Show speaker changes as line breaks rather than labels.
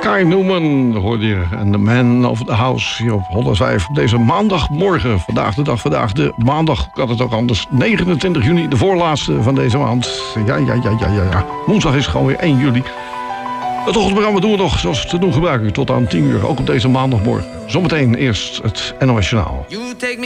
Kai Newman hoorde je. En The Man of the House hier op 105. Deze maandagmorgen. Vandaag de maandag. Kan het ook anders. 29 juni, de voorlaatste van deze maand. Ja. Woensdag is gewoon weer 1 juli. Het ochtendprogramma doen we nog zoals we te doen gebruiken. Tot aan 10 uur. Ook op deze maandagmorgen. Zometeen eerst het NOS Journaal.